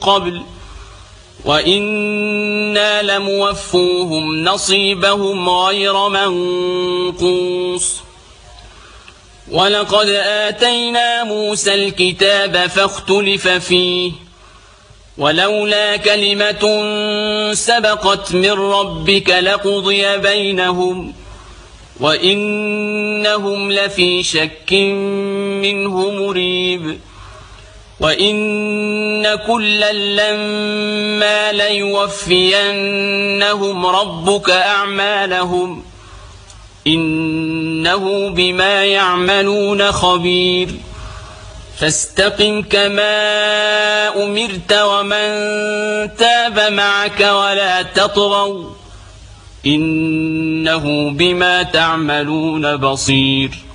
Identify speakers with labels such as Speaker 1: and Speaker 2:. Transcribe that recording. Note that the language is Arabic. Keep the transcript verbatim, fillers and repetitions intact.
Speaker 1: قبل وإنا لموفوهم نصيبهم غير منقوص ولقد آتينا موسى الكتاب فاختلف فيه ولولا كلمة سبقت من ربك لقضي بينهم وإنهم لفي شك منه مريب وإن كلا لما ليوفينهم ربك أعمالهم إنه بما يعملون خبير فاستقم كما أمرت ومن تاب معك ولا تطغوا إنه بما تعملون بصير